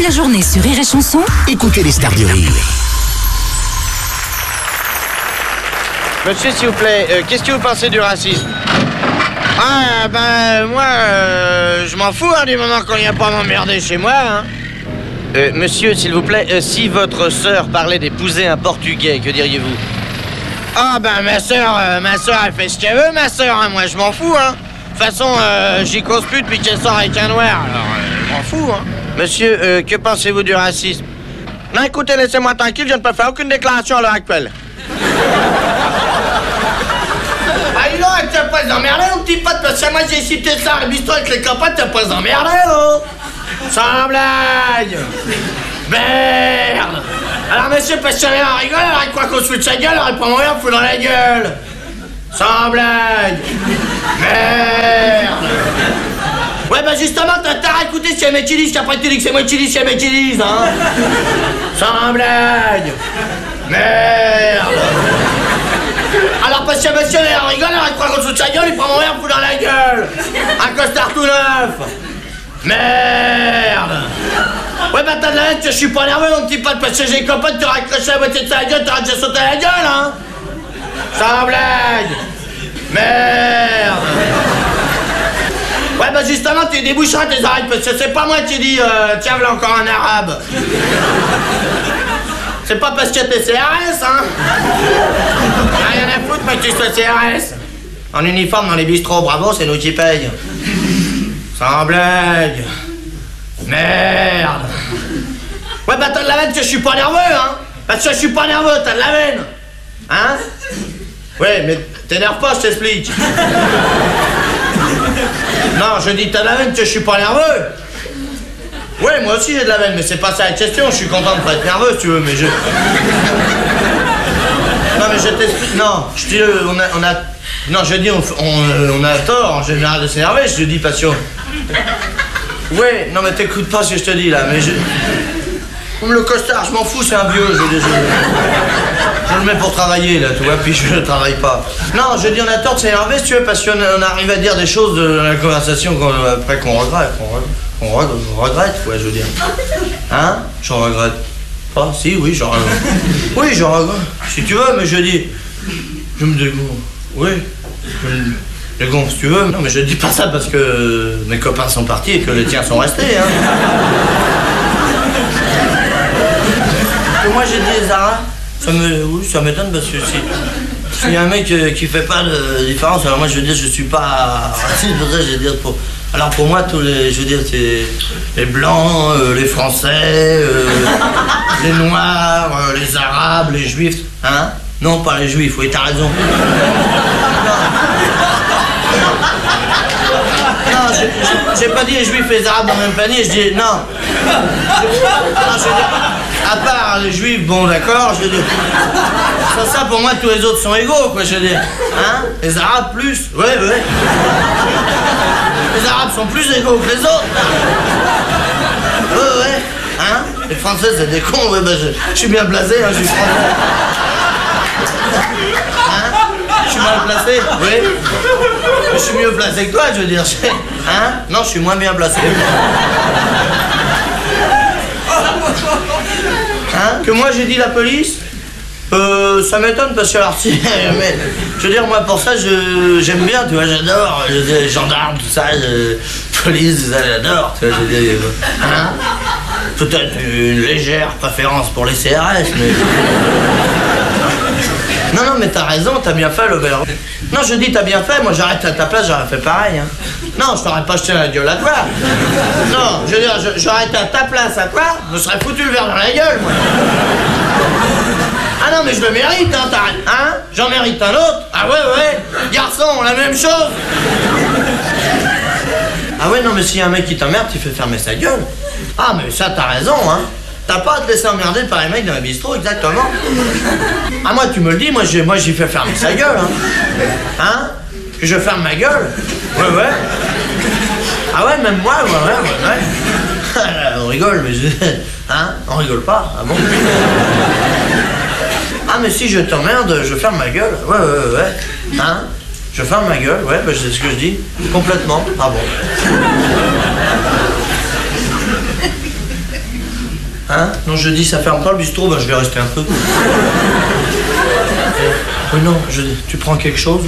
la journée sur Rire et Chanson, écoutez les stars du rire. Monsieur, s'il vous plaît, qu'est-ce que vous pensez du racisme? Ah, ben, moi, je m'en fous, hein, du moment qu'on vient pas m'emmerder chez moi, hein. Monsieur, s'il vous plaît, si votre sœur parlait d'épouser un Portugais, que diriez-vous? Ah, ben, ma sœur, elle fait ce qu'elle veut, ma sœur, hein, moi, je m'en fous, hein. De toute façon, j'y cause plus depuis qu'elle sort avec un noir, alors, je m'en fous, hein. Monsieur, que pensez-vous du racisme? Non, écoutez, laissez-moi tranquille, je ne peux faire aucune déclaration à l'heure actuelle. Ah, dis donc, t'as pas emmerdé, mon petit pote, parce que moi j'ai cité ça à bistrot avec les copains, t'as pas emmerdé, oh! Sans blague! Merde! Alors, monsieur, parce que on rigole, alors il croit qu'on se fout de sa gueule, alors il prend mon verre, fout dans la gueule! Sans blague! Merde! Ouais, bah justement, t'as à écouter si elle m'utilise, qu'après tu dis que c'est moi qui dis si elle m'utilise, hein! Sans blague! Merde! Alors, parce que monsieur, on rigole, alors il croit qu'on se fout de sa gueule, il prend mon verre, fout dans la gueule! Un costard tout neuf! Merde! Ouais, bah t'as de la haine que je suis pas nerveux, mon petit pote, parce que j'ai copain, tu raccroché la moitié de sa gueule, t'auras déjà sauté à la gueule, hein! Sans blague! Merde! Ouais, bah justement, tu déboucheras tes oreilles, parce que c'est pas moi qui dis, tiens, voilà encore un arabe. C'est pas parce que t'es CRS, hein? Rien à foutre, mais que tu sois CRS. En uniforme dans les bistrots, bravo, c'est nous qui payent. Sans blague. Merde. Ouais, bah t'as de la veine que je suis pas nerveux, hein? Parce que je suis pas nerveux, t'as de la veine. Hein? Ouais, mais t'énerve pas, je t'explique. Non, je dis t'as de la veine que je suis pas nerveux. Ouais, moi aussi j'ai de la veine, mais c'est pas ça la question, je suis content de pas être nerveux, si tu veux, mais je... Non, mais je t'explique, non, je dis, on a... Non, je dis, on a tort en général de s'énerver, je te dis passion. Ouais, non mais t'écoutes pas ce que je te dis là, mais je... Comme le costard, je m'en fous, c'est un vieux, je le mets pour travailler là, tu vois, puis je ne travaille pas. Non, je dis on a tort de s'énerver si tu veux, parce qu'on arrive à dire des choses de la conversation après qu'on regrette, on regrette, ouais, je veux dire. Hein? J'en regrette. Pas, si, oui, j'en regrette. Oui, j'en regrette, si tu veux, mais je dis... Je me dégonfle, oui, je me dégonfle si tu veux. Non, mais je dis pas ça parce que mes copains sont partis et que les tiens sont restés, hein. Que moi j'ai dit Zara, oui, ça m'étonne parce que si y a un mec qui fait pas de différence, alors moi je veux dire je suis pas raciste, je veux dire alors pour moi tous les, je veux dire c'est les blancs, les français, les noirs, les arabes, les juifs, hein? Non, pas les juifs, oui, t'as raison. Non, j'ai pas dit les juifs et les arabes dans le même panier, je dis non. Non, je veux dire, à part les juifs, bon d'accord, je veux dire. Ça pour moi tous les autres sont égaux, quoi, je veux dire. Hein? Les arabes plus, ouais. Les arabes sont plus égaux que les autres. Ouais. Hein? Les français c'est des cons, ouais, bah je suis bien blasé, hein, je suis français. Hein? Je suis mal placé, oui. Je suis mieux placé que toi, je veux dire. Hein? Non, je suis moins bien placé. Hein? Que moi j'ai dit la police? Ça m'étonne parce que alors si... mais, je veux dire, moi pour ça, j'aime bien, tu vois, j'adore. Les gendarmes, tout ça, police, tout ça, j'adore, tu vois, je veux dire. Hein? Peut-être une légère préférence pour les CRS, mais... Non, mais t'as raison, t'as bien fait le verre. Non, je dis t'as bien fait, moi j'arrête à ta place, j'aurais fait pareil, hein. Non, je t'aurais pas jeté la gueule à toi. Non, je veux dire, j'aurais été à ta place à toi, je me serais foutu le verre dans la gueule, moi. Ah non, mais je le mérite, hein, t'arrêtes, hein? J'en mérite un autre. Ah ouais, garçon, la même chose. Ah ouais, non, mais s'il y a un mec qui t'emmerde, il fait fermer sa gueule. Ah, mais ça, t'as raison, hein. T'as pas à te laisser emmerder par les mecs dans la bistrot, exactement. Ah, moi, tu me le dis, moi j'y fais fermer sa gueule, hein. Hein? Que je ferme ma gueule? Ouais. Ah ouais, même moi, ouais. On rigole, mais hein? On rigole pas, ah bon? Ah, mais si je t'emmerde, je ferme ma gueule. Ouais. Hein? Je ferme ma gueule, ouais, bah c'est ce que je dis. Complètement. Ah bon. Hein? Non, jeudi, ça ferme pas le bistrot, ben je vais rester un peu. Oui, non, tu prends quelque chose?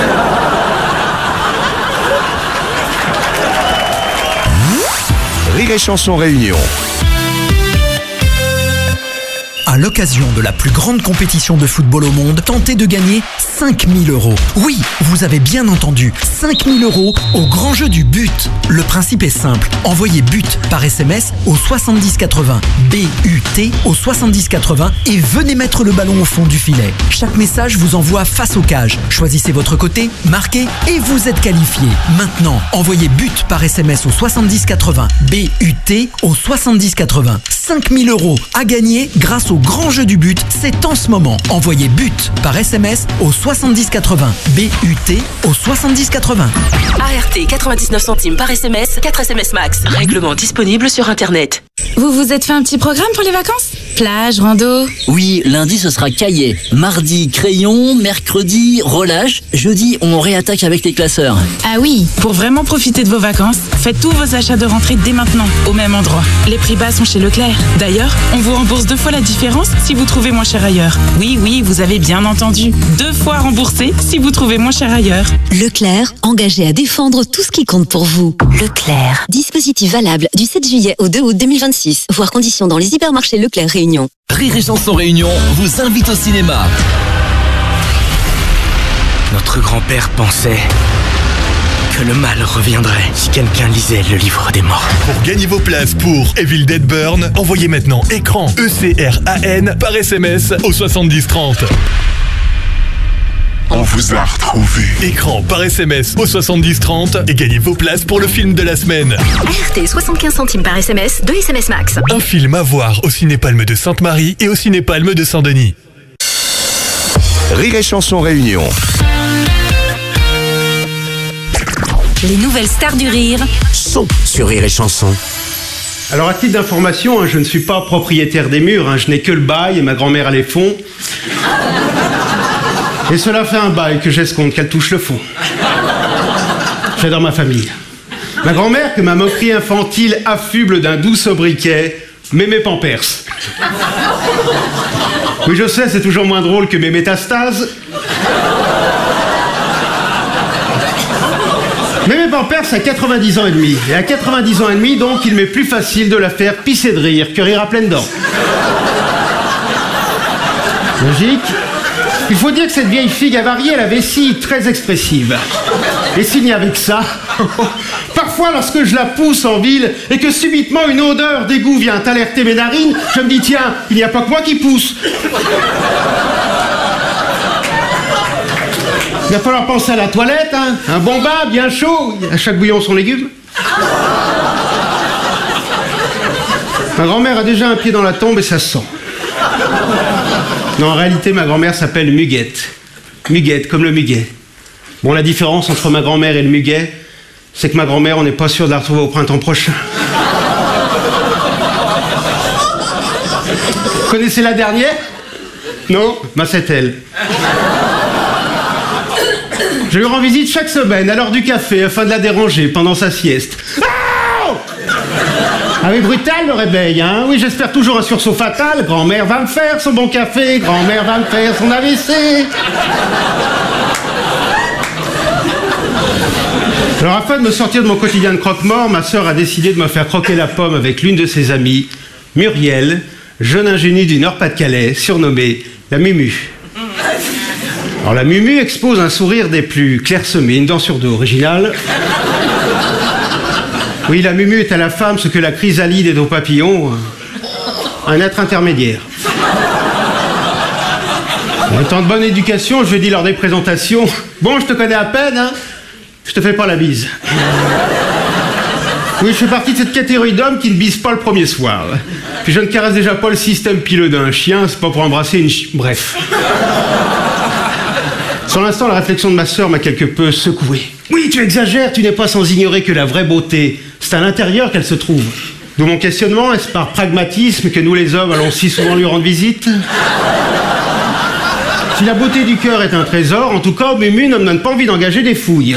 Rire et Chanson Réunion. À l'occasion de la plus grande compétition de football au monde, tentez de gagner 5 000 €. Oui, vous avez bien entendu, 5 000 € au grand jeu du but. Le principe est simple, envoyez but par SMS au 7080, BUT au 7080 et venez mettre le ballon au fond du filet. Chaque message vous envoie face au cage. Choisissez votre côté, marquez et vous êtes qualifié. Maintenant, envoyez but par SMS au 7080, BUT au 7080. 5 000 € à gagner grâce au grand jeu du but, c'est en ce moment. Envoyez but par SMS au 7080, BUT au 7080. ART 99 centimes par SMS, 4 SMS max. Règlement disponible sur Internet. Vous vous êtes fait un petit programme pour les vacances? Plage, rando? Oui, lundi ce sera cahier. Mardi, crayon. Mercredi, relâche. Jeudi, on réattaque avec les classeurs. Ah oui, Pour vraiment profiter de vos vacances, faites tous vos achats de rentrée dès maintenant, au même endroit. Les prix bas sont chez Leclerc. D'ailleurs, on vous rembourse 2 fois la différence si vous trouvez moins cher ailleurs. Oui, vous avez bien entendu. 2 fois remboursé si vous trouvez moins cher ailleurs. Leclerc, engagé à défendre tout ce qui compte pour vous. Leclerc. Dispositif valable du 7 juillet au 2 août 2026. Voir conditions dans les hypermarchés Leclerc Réunion. Rire et Chanson Réunion vous invite au cinéma. Notre grand-père pensait que le mal reviendrait si quelqu'un lisait le livre des morts. Pour gagner vos places pour Evil Dead Burn, envoyez maintenant écran ECRAN par SMS au 7030. On vous a retrouvé. Écran par SMS au 7030 et gagnez vos places pour le film de la semaine. ART 75 centimes par SMS, 2 SMS max. Un film à voir au Cinépalme de Sainte-Marie et au Cinépalme de Saint-Denis. Rire et Chanson Réunion. Les nouvelles stars du rire Sont sur Rire et Chanson. Alors à titre d'information, je ne suis pas propriétaire des murs, je n'ai que le bail et ma grand-mère a les fonds. Et cela fait un bail que j'escompte qu'elle touche le fond. J'adore ma famille. Ma grand-mère, que ma moquerie infantile affuble d'un doux sobriquet, Mémé Pampers. Oui, je sais, c'est toujours moins drôle que mes métastases. Mémé Pampers a 90 ans et demi. Et à 90 ans et demi, donc, il m'est plus facile de la faire pisser de rire que rire à pleines dents. Logique. Il faut dire que cette vieille figue avariée a la vessie très expressive. Et s'il n'y avait que ça, parfois lorsque je la pousse en ville et que subitement une odeur d'égout vient alerter mes narines, je me dis tiens, il n'y a pas que moi qui pousse. Il va falloir penser à la toilette, hein. Un bon bain bien chaud, à chaque bouillon son légume. Ma grand-mère a déjà un pied dans la tombe et ça se sent. Non, en réalité, ma grand-mère s'appelle Muguette. Muguette, comme le muguet. Bon, la différence entre ma grand-mère et le muguet, c'est que ma grand-mère, on n'est pas sûr de la retrouver au printemps prochain. Vous connaissez la dernière? Non? Ben, c'est elle. Je lui rends visite chaque semaine à l'heure du café afin de la déranger pendant sa sieste. Ah oui, brutal le réveil, hein? Oui, j'espère toujours un sursaut fatal. Grand-mère va me faire son bon café, grand-mère va me faire son AVC. Alors, afin de me sortir de mon quotidien de croque-mort, ma sœur a décidé de me faire croquer la pomme avec l'une de ses amies, Muriel, jeune ingénue du Nord-Pas-de-Calais, surnommée la Mumu. Alors, la Mumu expose un sourire des plus clairsemés, une dent sur deux originale. Oui, la Mumu est à la femme ce que la chrysalide est au papillon, un être intermédiaire. En étant de bonne éducation, je dis lors des présentations, bon, je te connais à peine, hein, je te fais pas la bise. Oui, je fais partie de cette catégorie d'hommes qui ne bise pas le premier soir. Puis je ne caresse déjà pas le système pileux d'un chien, c'est pas pour embrasser une bref. Sur l'instant, la réflexion de ma sœur m'a quelque peu secoué. Oui, tu exagères, tu n'es pas sans ignorer que la vraie beauté, c'est à l'intérieur qu'elle se trouve. D'où mon questionnement, est-ce par pragmatisme que nous les hommes allons si souvent lui rendre visite? Si la beauté du cœur est un trésor, en tout cas, Mumu ne me donne pas envie d'engager des fouilles.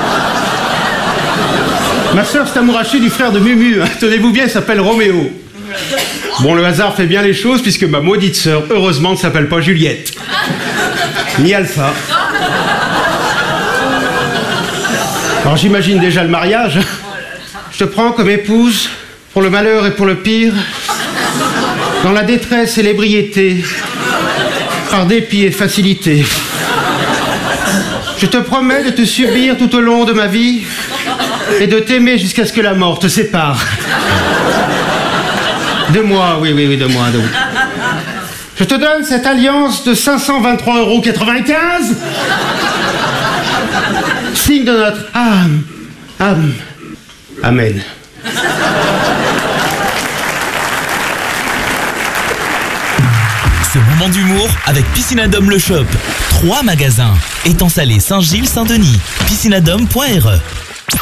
Ma sœur, c'est amouraché du frère de Mumu. Tenez-vous bien, il s'appelle Roméo. Bon, le hasard fait bien les choses puisque ma maudite sœur, heureusement, ne s'appelle pas Juliette. Ni Alpha. Alors j'imagine déjà le mariage. Je te prends comme épouse pour le malheur et pour le pire, dans la détresse et l'ébriété, par dépit et facilité. Je te promets de te subir tout au long de ma vie et de t'aimer jusqu'à ce que la mort te sépare. De moi, oui, de moi. Je te donne cette alliance de 523,95 €. Signe de notre âme. Amen. Ce moment d'humour avec Piscinadome Le Shop. 3 magasins. Étang Salé, Saint-Gilles, Saint-Denis. Piscinadome.re